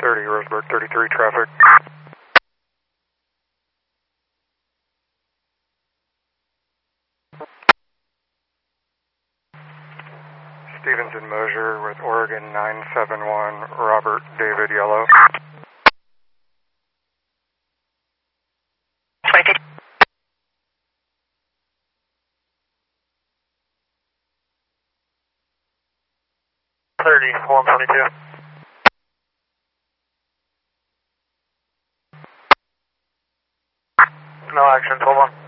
30, Roseburg 33 traffic. Stevenson Mosier with Oregon 971, Robert David Yellow. Waited. .30, 122. No action, hold on.